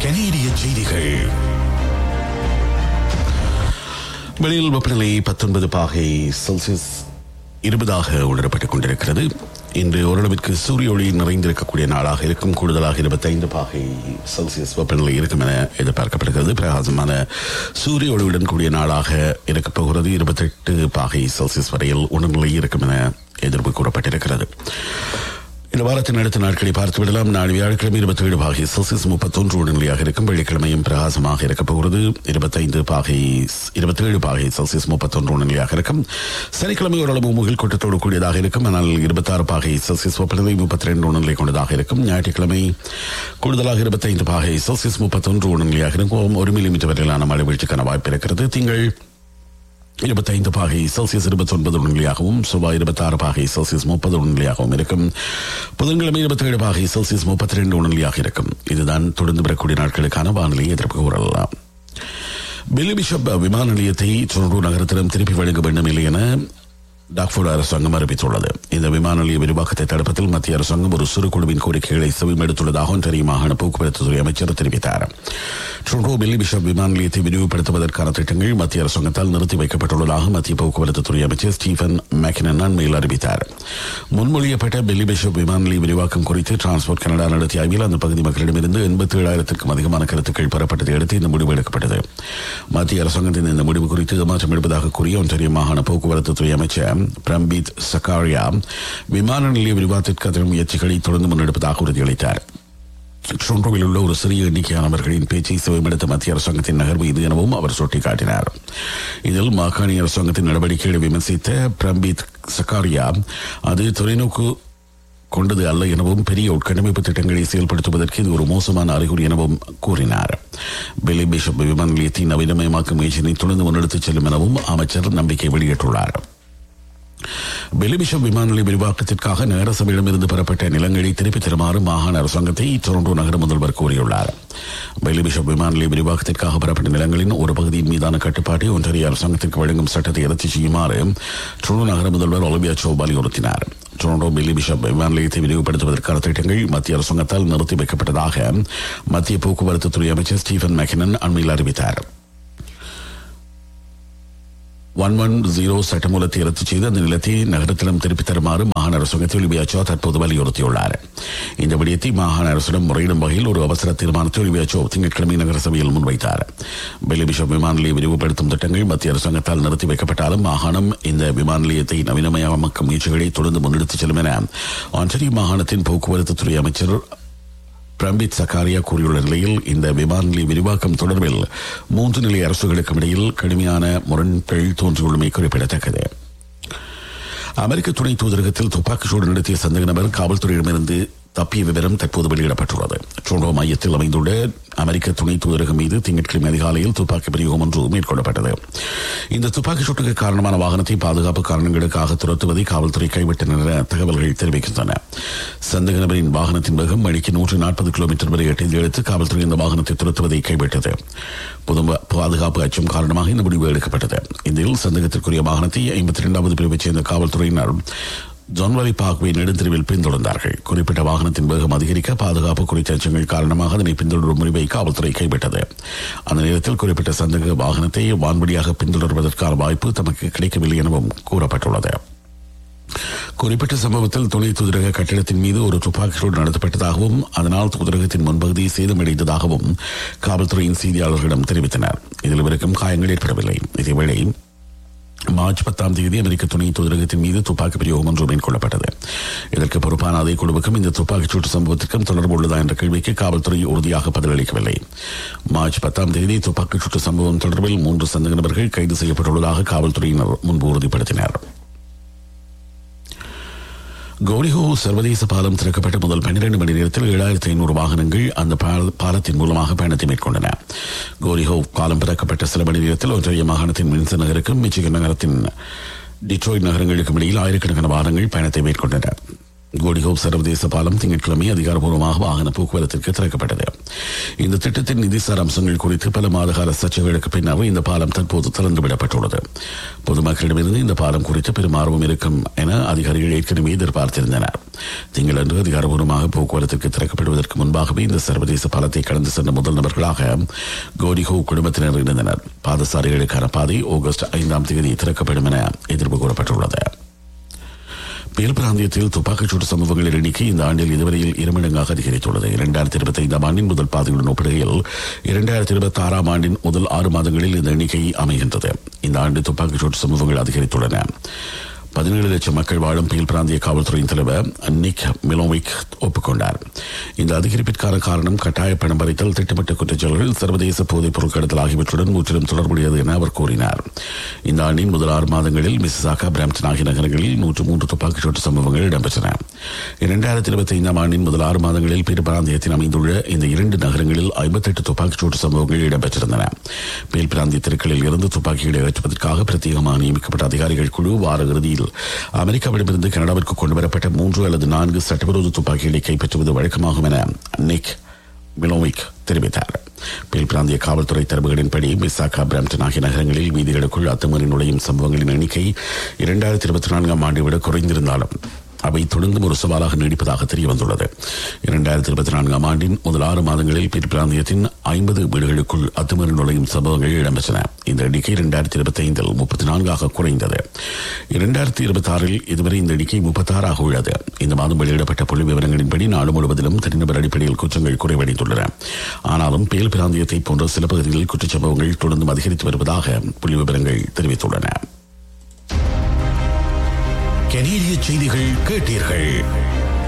கனேடிய செய்திகள். வெளியில் வெப்பநிலை 19 பாகை செல்சியஸ் 20 உணரப்பட்டுக் கொண்டிருக்கிறது. இன்று ஓரளவிற்கு சூரிய ஒளி நிறைந்திருக்கக்கூடிய நாளாக இருக்கும். கூடுதலாக 25 பாகை செல்சியஸ் வெப்பநிலை இருக்கும் என எதிர்பார்க்கப்படுகிறது. பிரகாசமான சூரிய ஒளியுடன் கூடிய நாளாக இருக்கப் போகிறது. 28 பாகை செல்சியஸ் வரையில் உணர்நிலை இருக்கும் என எதிர்ப்பு கூறப்பட்டிருக்கிறது. இந்த வாரத்தின் அடுத்த நாட்களை பார்த்துவிடலாம். நாளை வியாழக்கிழமை 27 பாகை செல்சியஸ் 31 உடல்நிலையாக இருக்கும். வெள்ளிக்கிழமையும் பிரகாசமாக இருக்கப் போகிறது. 27 பாகை செல்சியஸ் 31 உடல்நிலையாக இருக்கும். சனிக்கிழமை ஓரளவு முகில் கூட்டத்தோடு கூடியதாக இருக்கும். ஆனால் 26 பாகை செல்சியஸ் வெப்பநிலை 32 உடல்நிலை கொண்டதாக இருக்கும். ஞாயிற்றுக்கிழமை கூடுதலாக 25 பாகை செல்சியஸ் 31 உடல்நிலையாக இருக்கும். 1 மில்லிமீட்டர் வரையிலான மழை வீழ்ச்சிக்கான வாய்ப்பு இருக்கிறது. திங்கள் 25 பாகை செல்சியஸ் 29 உடல்நிலையாகவும், செவ்வாய் 26 பாகை செல்சியஸ் 30 உடல்நிலையாகவும் இருக்கும். புதன்கிழமை 27 பாகை செல்சியஸ் 32 உடல்நிலையாக இருக்கும். இதுதான் தொடர்ந்து வரக்கூடிய நாட்களுக்கான வானிலை எதிர்ப்பு கூறலாம். பில்லி பிஷப் விமான நிலையத்தை டொரண்டோ நகரத்திடம் திருப்பி வழங்க வேண்டும் இல்லை என டாக்ஃபோர்ட் அரசாங்கம் அறிவித்துள்ளது. இந்த விமான நிலைய விரிவாக்கத்தை தடுப்பதில் மத்திய அரசாங்கம் ஒரு சிறு குழுவின் கோரிக்கைகளை செவிமடுத்துள்ளதாக ஒன்றிய மாகாண போக்குவரத்து துறை அமைச்சர் தெரிவித்தார். டொரண்டோ பில்லி பிஷப் விமான நிலையத்தை விரிவுபடுத்துவதற்கான திட்டங்கள் மத்திய அரசாங்கத்தால் நிறுத்தி வைக்கப்பட்டுள்ளதாக மத்திய போக்குவரத்து துறை அமைச்சர் ஸ்டீஃபன் மேக்கினன் அண்மையில் அறிவித்தார். முன்மொழியப்பட்ட பில்லி பிஷப் விமான நிலைய விரிவாக்கம் குறித்து டிரான்ஸ்போர்ட் கனடா நடத்திய ஆய்வில் அந்த பகுதி மக்களிடமிருந்து 87,000க்கும் அதிகமான கருத்துக்கள் பெறப்பட்டதை அடுத்து இந்த முடிவு எடுக்கப்பட்டது. மத்திய அரசாங்கத்தின் இந்த முடிவு குறித்து ஏமாற்றம் எடுப்பதாக கூறிய ஒன்றிய மாகாண போக்குவரத்து துறை அமைச்சர் பிரம்பீத் சக்காரியா விமான நிலைய விரிவாக்கத்திற்கான முயற்சிகளை தொடர்ந்து முன்னெடுப்பதாக உறுதியளித்தார். டொரண்டோவில் உள்ள ஒரு சிறிய எண்ணிக்கையானவர்களின் பேச்சை செவிமடுத்த மத்திய அரசாங்கத்தின் நகர்வு இது எனவும் அவர் சுட்டிக்காட்டினார். இதில் மாகாணி அரசாங்கத்தின் நடவடிக்கைகளை விமர்சித்த பிரம்பீத் சக்காரியா அது தொலைநோக்கு கொண்டது அல்ல எனவும் பெரிய உட்கட்டமைப்பு திட்டங்களை செயல்படுத்துவதற்கு இது ஒரு மோசமான அறிகுறி எனவும் கூறினார். பில்லி பிஷப் விமான நிலையத்தின் நவீனமயமாக்கும் முயற்சியினை தொடர்ந்து முன்னெடுத்துச் செல்லும் எனவும் அமைச்சர் நம்பிக்கை வெளியிட்டுள்ளார். பில்லி பிஷப் விமான நிலைய விரிவாக்கத்திற்காக நகரசபையிடமிருந்து பெறப்பட்ட நிலங்களை திருப்பித் தருமாறு மாகாண அரசாங்கத்தை டொரண்டோ நகர முதல்வர் கூறியுள்ளார். பில்லி பிஷப் விமான நிலைய விரிவாக்கத்திற்காக பெறப்பட்ட நிலங்களின் ஒரு பகுதியின் மீதான கட்டுப்பாட்டை ஒன்றிய அரசாங்கத்திற்கு வழங்கும் சட்டத்தை ரத்து செய்யுமாறு டொரண்டோ நகர முதல்வர் ஒலிவியா சோ வலியுறுத்தினார். டொரண்டோ பில்லி பிஷப் விமான நிலையத்தை விரிவுபடுத்துவதற்கான திட்டங்கள் மத்திய அரசாங்கத்தால் நிறுத்தி வைக்கப்பட்டதாக மத்திய போக்குவரத்து துறை அமைச்சர் ஸ்டீஃபன் மேக்கினன் அண்மையில் அறிவித்தார். 110 சட்டமூலத்தை ரத்து செய்து அந்த நிலத்தை நகரத்திடம் திருப்பித் தருமாறு மாகாண அரசாங்கத்தை ஒலிவியா சோ தற்போது வலியுறுத்தியுள்ளார். இந்த விடயத்தை மாகாண அரசிடம் முறையிடும் வகையில் ஒரு அவசர தீர்மானத்தை ஒலிவியா சோ திங்கட்கிழமை நகரசபையில் முன்வைத்தார். பில்லி பிஷப் விமான நிலைய விரிவுபடுத்தும் திட்டங்கள் மத்திய அரசாங்கத்தால் நிறுத்தி வைக்கப்பட்டாலும் மாகாணம் இந்த விமான நிலையத்தை நவீனமயமாக்கும் முயற்சிகளை தொடர்ந்து முன்னெடுத்துச் செல்லும் என ஒன்றிய மாகாணத்தின் போக்குவரத்து துறை அமைச்சர் பிரம்பீத் சக்காரியா கூறியுள்ள நிலையில் இந்த விமான நிலைய விரிவாக்கம் தொடர்பில் 3 நிலை அரசுகளுக்கும் இடையில் கடுமையான முரண்கள் தோன்றியுள்ளமை குறிப்பிடத்தக்கது. அமெரிக்க துணை தூதரகத்தில் துப்பாக்கிச்சூடு நடத்திய சந்தேக நபர் காவல்துறையிடமிருந்து தப்பிய விவரம் தற்போது வெளியிடப்பட்டுள்ளது. டொரண்டோ மையத்தில் அமைந்துள்ள அமெரிக்க துணை தூதரகம் மீது திங்கட்கிழமை அதிகாலையில் துப்பாக்கி பிரயோகம் ஒன்று மேற்கொள்ளப்பட்டது. இந்த துப்பாக்கிச் சூட்டுக்கு காரணமான வாகனத்தை பாதுகாப்பு காரணங்களுக்காக துரத்துவதை காவல்துறை கைவிட்டனர் என தகவல்கள் தெரிவிக்கின்றன. சந்தேக நபரின் வாகனத்தின் வேகம் மணிக்கு 140 கிலோமீட்டர் வரை எட்டியதை அடுத்து காவல்துறை இந்த வாகனத்தை துரத்துவதை கைவிட்டது. பாதுகாப்பு அச்சம் காரணமாக இந்த முடிவு எடுக்கப்பட்டது. இதில் சந்தேகத்திற்குரிய வாகனத்தை 52வது பிரிவைச் சேர்ந்த காவல்துறையினர் ஜான்வரி பார்க்வே நெடுந்தெருவில் பின்தொடர்ந்தார்கள். குறிப்பிட்ட வாகனத்தின் வேகம் அதிகரிக்க பாதுகாப்பு குறித்த அச்சங்கள் காரணமாக அதனை பின்தொடரும் முடிவை காவல்துறை கைவிட்டது. அந்த நேரத்தில் குறிப்பிட்ட சந்தேக வாகனத்தை வான்வழியாக பின்தொடர்வதற்கான வாய்ப்பு தமக்கு கிடைக்கவில்லை எனவும் கூறப்பட்டுள்ளது. குறிப்பிட்ட சம்பவத்தில் துணை தூதரக கட்டிடத்தின் மீது ஒரு துப்பாக்கிச்சூடு நடத்தப்பட்டதாகவும் அதனால் தூதரகத்தின் முன்பகுதி சேதமடைந்ததாகவும் காவல்துறையின் செய்தியாளர்களிடம் தெரிவித்தனர். இதில் இவருக்கும் காயங்கள் ஏற்படவில்லை. இதேவேளை மார்ச் 10ஆம் தேதி அமெரிக்க துணை தூதரகத்தின் மீது துப்பாக்கி பிரயோகம் ஒன்று மேற்கொள்ளப்பட்டது. இதற்கு பொறுப்பான அதே குழுவுக்கும் இந்த துப்பாக்கிச்சூட்டு சம்பவத்திற்கும் தொடர்பு உள்ளதா என்ற கேள்விக்கு காவல்துறை உறுதியாக பதிலளிக்கவில்லை. மார்ச் 10ஆம் தேதி துப்பாக்கிச்சூட்டு சம்பவம் தொடர்பில் 3 சந்தேக நபர்கள் கைது செய்யப்பட்டுள்ளதாக காவல்துறையினர் முன்பு உறுதிப்படுத்தினர். கோரிஹோ சர்வதேச பாலம் திறக்கப்பட்ட முதல் 12 மணி நேரத்தில் 7,500 வாகனங்கள் அந்த பாலத்தின் மூலமாக பயணத்தை மேற்கொண்டன. கோரிஹோ பாலம் திறக்கப்பட்ட சில மணி நேரத்தில் ஒன்றிய மாகாணத்தின் மின்சன் நகருக்கும் மிச்சிகன் நகரத்தின் டிட்ரோய்ட் நகரங்களுக்கும் இடையில் ஆயிரக்கணக்கான வாகனங்கள் பயணத்தை மேற்கொண்டன. கோடிஹோப் சர்வதேச பாலம் திங்கட்கிழமை அதிகாரப்பூர்வமாக வாகன போக்குவரத்திற்கு திறக்கப்பட்டது. இந்த திட்டத்தின் நிதிசார் அம்சங்கள் குறித்து பல மாதகால சர்ச்சைகளுக்கு பின்னர் இந்த பாலம் தற்போது திறந்துவிடப்பட்டுள்ளது. பொதுமக்களிடமிருந்து இந்த பாலம் குறித்து பெரும் ஆர்வம் இருக்கும் என அதிகாரிகள் ஏற்கனவே எதிர்பார்த்திருந்தனர். திங்களன்று அதிகாரப்பூர்வமாக போக்குவரத்திற்கு திறக்கப்படுவதற்கு முன்பாகவே இந்த சர்வதேச பாலத்தை கடந்து சென்ற முதல் நபர்களாக கோடிஹோப் குடும்பத்தினர் இருந்தனர். பாதசாரிகளுக்கான பாதை ஆகஸ்ட் 5ஆம் தேதி திறக்கப்படும் என எதிர்ப்பு கூறப்பட்டுள்ளது. பேல் பிராந்தியத்தில் துப்பாக்கிச்சூடு சம்பவங்களின் எண்ணிக்கை இந்த ஆண்டில் இதுவரையில் 2 மடங்காக அதிகரித்துள்ளது. 2025ஆம் ஆண்டின் முதல் பாதையுடன் ஒப்பிடுகையில் 2026ஆம் ஆண்டின் முதல் 6 மாதங்களில் இந்த எண்ணிக்கை அமைகின்றது. இந்த ஆண்டு துப்பாக்கிச்சூடு சம்பவங்கள் அதிகரித்துள்ளன. 17 லட்சம் மக்கள் வாழும் பேல் பிராந்திய காவல்துறையின் தலைவர் நிக் மிலோவிக் ஒப்புக்கொண்டார். இந்த அதிகரிப்பிற்கான காரணம் கட்டாய பணம் பறித்தல், திட்டமிட்ட குற்றச்செயல்கள், சர்வதேச போதைப் பொருள் கடத்தல் ஆகியவற்றுடன் முற்றிலும் தொடர்புடையது என அவர் கூறினார். இந்த ஆண்டின் முதல் 6 மாதங்களில் மிசிசாகா, பிராம்ப்டன் ஆகிய நகரங்களில் 103 துப்பாக்கிச்சூட்டு சம்பவங்கள் இடம்பெற்றன. 2025ஆம் ஆண்டின் முதல் 6 மாதங்களில் பேல் பிராந்தியத்தில் அமைந்துள்ள இந்த 2 நகரங்களில் 58 துப்பாக்கிச்சூட்டு சம்பவங்கள் இடம்பெற்றிருந்தன. பேல் பிராந்திய தெருக்களில் இருந்து துப்பாக்கிகளை அகற்றுவதற்காக பிரத்யேகமாக நியமிக்கப்பட்ட அதிகாரிகள் குழு வார இறுதியில் அமெரிக்காவிடமிருந்து கனடாவிற்கு கொண்டுவரப்பட்ட 3 அல்லது 4 சட்டவிரோத துப்பாக்கிகளை கைப்பற்றுவது வழக்கமாகும் என நிக் மிலோவிக் தெரிவித்தார். பேல் பிராந்திய காவல்துறை தரவுகளின்படி மிசிசாகா, பிராம்ப்டன் ஆகிய நகரங்களில் வீதிகளுக்குள் அத்துமீறி நுழையும் சம்பவங்களின் எண்ணிக்கை 2024ஆம் ஆண்டை விட குறைந்திருந்தாலும் அவை தொடர்ந்தும் ஒரு சவாலாக நீடிப்பதாக தெரிய வந்துள்ளது. 2024ஆம் ஆண்டின் முதல் 6 மாதங்களில் பேல் பிராந்தியத்தின் 50 வீடுகளுக்குள் அத்துமீறி நுழையும் சம்பவங்கள் இடம்பெற்றன. இந்த எண்ணிக்கை 2025இல் 34ஆக குறைந்தது. 2026இல் இதுவரை இந்த எண்ணிக்கை 36ஆக உள்ளது. இந்த மாதம் வெளியிடப்பட்ட புள்ளி விவரங்களின்படி நாடு முழுவதிலும் தனிநபர் அடிப்படையில் குற்றங்கள் குறைவடைந்துள்ளன. ஆனாலும் பேல் பிராந்தியத்தை போன்ற சில பகுதிகளில் குற்றச்சம்பவங்கள் தொடர்ந்தும் அதிகரித்து வருவதாக புள்ளி விவரங்கள் தெரிவித்துள்ளன. கனேடிய செய்திகள் கேட்டீர்கள்.